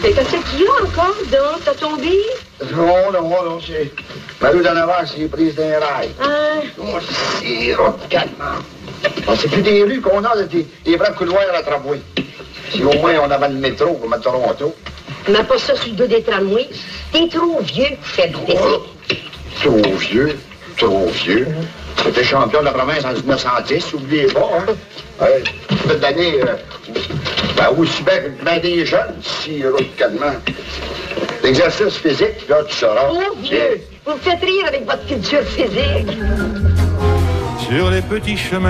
Mais qu'est-ce qu'il y a encore, donc? T'as tombé? Non, c'est... Marie d'en avant, c'est prise d'un rail. Oh, c'est calmement. C'est plus des rues qu'on a, des vrais couloirs à tramway. Si au moins on avait le métro comme à Toronto. Mais pas ça sur le dos des tramways. T'es trop vieux pour faire du Trop vieux? J'étais champion de la province en 1910, oubliez pas, hein? Cette année, aussi bien que ben des jeunes, si calmement. L'exercice physique, là, tu sauras. Trop vieux! Vous me faites rire avec votre culture physique. Sur les petits chemins